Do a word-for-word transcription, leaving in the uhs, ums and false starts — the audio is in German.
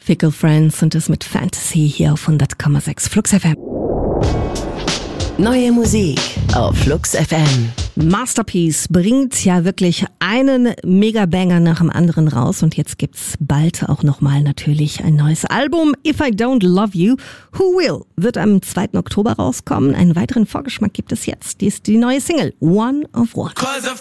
Fickle Friends und das mit Fantasy hier auf hundert Komma sechs Flux F M. Neue Musik auf Flux F M. Masterpiece bringt ja wirklich einen Megabanger nach dem anderen raus und jetzt gibt's bald auch nochmal natürlich ein neues Album. If I Don't Love You, Who Will? Wird am zweiten Oktober rauskommen. Einen weiteren Vorgeschmack gibt es jetzt. Die ist die neue Single One of One.